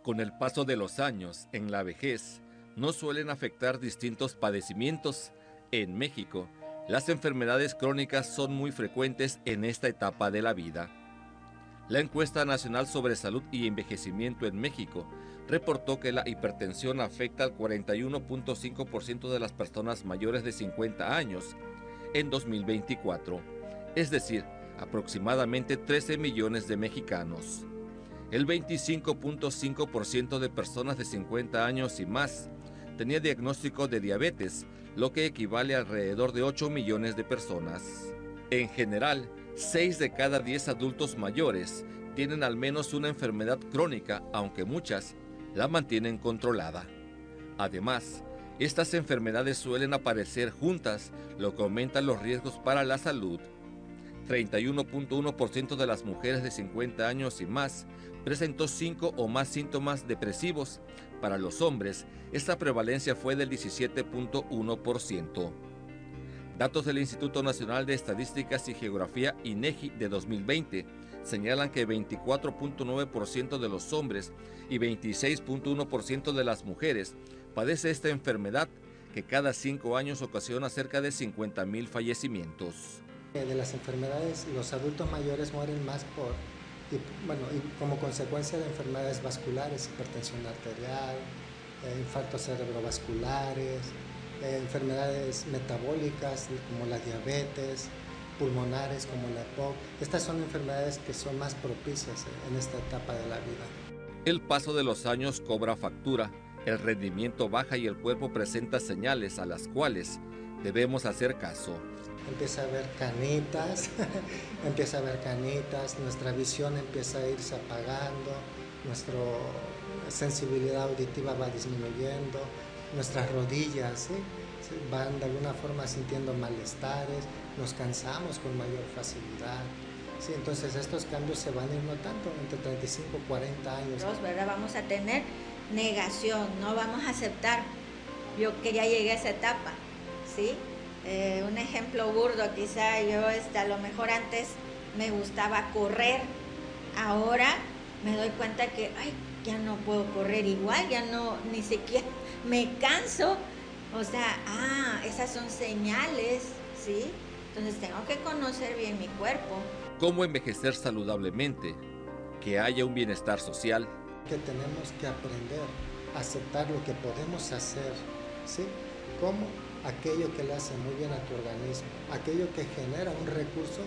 Con el paso de los años, en la vejez, nos suelen afectar distintos padecimientos. En México, las enfermedades crónicas son muy frecuentes en esta etapa de la vida. La encuesta nacional sobre salud y envejecimiento en México reportó que la hipertensión afecta al 41.5% de las personas mayores de 50 años en 2024, es decir, aproximadamente 13 millones de mexicanos. El 25.5% de personas de 50 años y más tenía diagnóstico de diabetes, lo que equivale a alrededor de 8 millones de personas. En general, 6 de cada 10 adultos mayores tienen al menos una enfermedad crónica, aunque muchas la mantienen controlada. Además, estas enfermedades suelen aparecer juntas, lo que aumenta los riesgos para la salud. 31.1% de las mujeres de 50 años y más presentó 5 o más síntomas depresivos. Para los hombres, esta prevalencia fue del 17.1%. Datos del Instituto Nacional de Estadísticas y Geografía INEGI de 2020 señalan que 24.9% de los hombres y 26.1% de las mujeres padece esta enfermedad, que cada 5 años ocasiona cerca de 50,000 fallecimientos. De las enfermedades, los adultos mayores mueren más y como consecuencia de enfermedades vasculares, hipertensión arterial, infartos cerebrovasculares, enfermedades metabólicas como la diabetes, pulmonares como la EPOC. Estas son enfermedades que son más propicias en esta etapa de la vida. El paso de los años cobra factura, el rendimiento baja y el cuerpo presenta señales a las cuales debemos hacer caso. Empieza a haber canitas, nuestra visión empieza a irse apagando, nuestra sensibilidad auditiva va disminuyendo, nuestras rodillas van de alguna forma sintiendo malestares, nos cansamos con mayor facilidad. Sí, entonces estos cambios se van a ir notando entre 35 y 40 años. ¿Verdad? Vamos a tener negación, no vamos a aceptar. Yo que ya llegué a esa etapa, ¿sí? Un ejemplo burdo, quizá yo a lo mejor antes me gustaba correr, ahora me doy cuenta que ya no puedo correr igual, ya no, ni siquiera me canso, o sea, esas son señales, ¿sí? Entonces tengo que conocer bien mi cuerpo. ¿Cómo envejecer saludablemente? Que haya un bienestar social. Que tenemos que aprender a aceptar lo que podemos hacer, ¿sí? Como aquello que le hace muy bien a tu organismo, aquello que genera un recurso,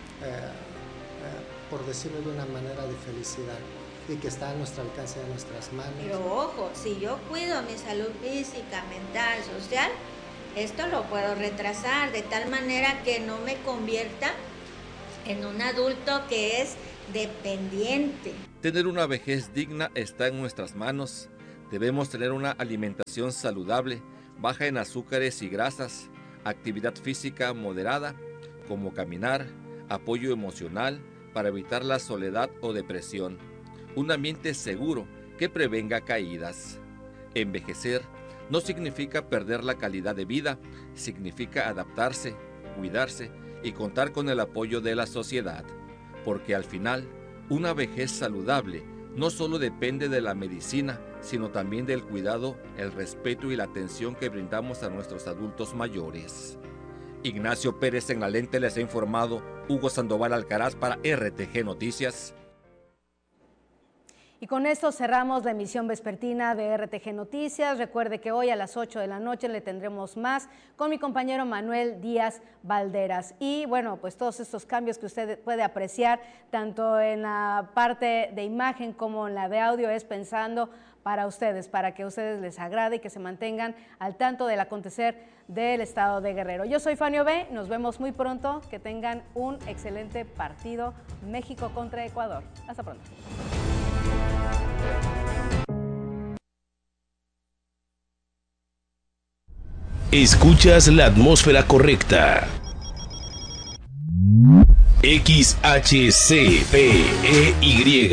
por decirlo de una manera, de felicidad y que está a nuestro alcance de nuestras manos. Pero ojo, si yo cuido mi salud física, mental, social, esto lo puedo retrasar de tal manera que no me convierta en un adulto que es dependiente. Tener una vejez digna está en nuestras manos. Debemos tener una alimentación saludable, baja en azúcares y grasas, actividad física moderada, como caminar, apoyo emocional para evitar la soledad o depresión, un ambiente seguro que prevenga caídas. Envejecer no significa perder la calidad de vida, significa adaptarse, cuidarse y contar con el apoyo de la sociedad, porque al final, una vejez saludable no solo depende de la medicina, sino también del cuidado, el respeto y la atención que brindamos a nuestros adultos mayores. Ignacio Pérez en la lente les ha informado. Hugo Sandoval Alcaraz para RTG Noticias. Y con esto cerramos la emisión vespertina de RTG Noticias. Recuerde que hoy a las 8 de la noche le tendremos más con mi compañero Manuel Díaz Valderas. Y bueno, pues todos estos cambios que usted puede apreciar, tanto en la parte de imagen como en la de audio, es pensando para ustedes, para que a ustedes les agrade y que se mantengan al tanto del acontecer del estado de Guerrero. Yo soy Fanio B, nos vemos muy pronto, que tengan un excelente partido México contra Ecuador. Hasta pronto. Escuchas la atmósfera correcta. XHCPEY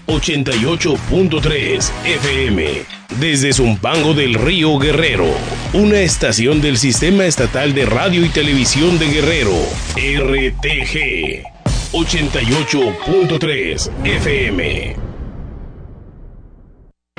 88.3 FM desde Zumpango del Río Guerrero, una estación del Sistema Estatal de Radio y Televisión de Guerrero, RTG 88.3 FM.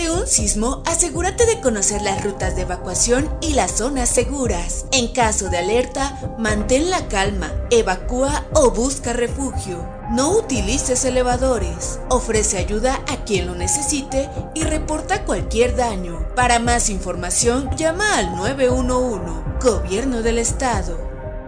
Ante un sismo, asegúrate de conocer las rutas de evacuación y las zonas seguras. En caso de alerta, mantén la calma, evacúa o busca refugio. No utilices elevadores. Ofrece ayuda a quien lo necesite y reporta cualquier daño. Para más información, llama al 911, Gobierno del Estado.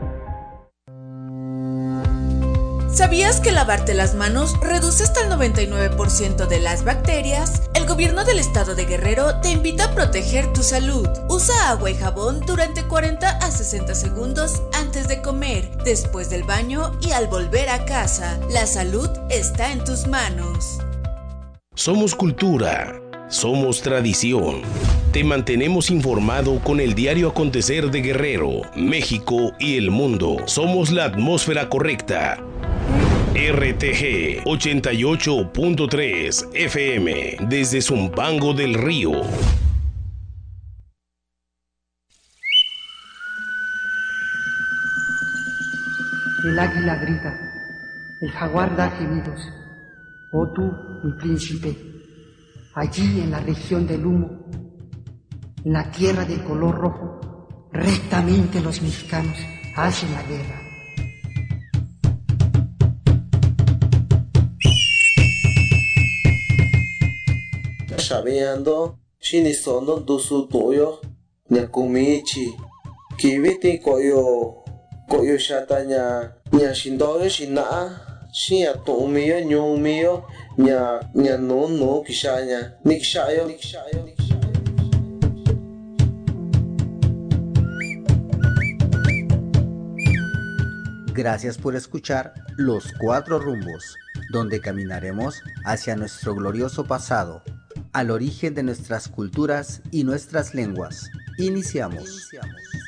¿Sabías que lavarte las manos reduce hasta el 99% de las bacterias? El Gobierno del Estado de Guerrero te invita a proteger tu salud. Usa agua y jabón durante 40 a 60 segundos antes de comer, después del baño y al volver a casa. La salud está en tus manos. Somos cultura, somos tradición. Te mantenemos informado con el diario acontecer de Guerrero, México y el mundo. Somos la atmósfera correcta. RTG 88.3 FM desde Zumpango del Río. El águila grita, el jaguar da gemidos. Oh tú, mi príncipe, allí en la región del humo, en la tierra del color rojo, rectamente los mexicanos hacen la guerra. Sabiendo, chinisono dusu tuyo, nyakumichi, kibiti koyo shatanya, nyashindoyo shina, shia tumiyo, nyumiyo, nya no kishanya, nikshayo. Gracias por escuchar Los Cuatro Rumbos, donde caminaremos hacia nuestro glorioso pasado, al origen de nuestras culturas y nuestras lenguas. Iniciamos.